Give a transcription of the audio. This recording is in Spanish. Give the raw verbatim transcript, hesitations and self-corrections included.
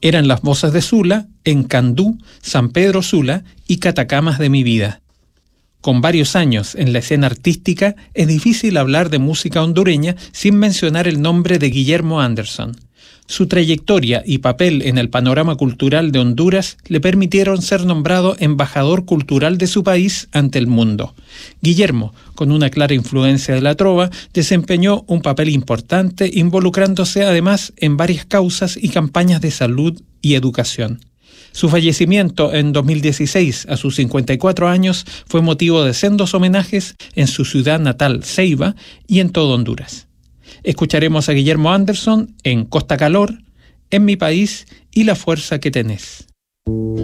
Eran las voces de Sula en Candú, San Pedro Sula y Catacamas de mi vida. Con varios años en la escena artística, es difícil hablar de música hondureña sin mencionar el nombre de Guillermo Anderson. Su trayectoria y papel en el panorama cultural de Honduras le permitieron ser nombrado embajador cultural de su país ante el mundo. Guillermo, con una clara influencia de la trova, desempeñó un papel importante, involucrándose además en varias causas y campañas de salud y educación. Su fallecimiento en dos mil dieciséis, a sus cincuenta y cuatro años, fue motivo de sendos homenajes en su ciudad natal, Ceiba, y en todo Honduras. Escucharemos a Guillermo Anderson en Costa Calor, En mi país y La fuerza que tenés.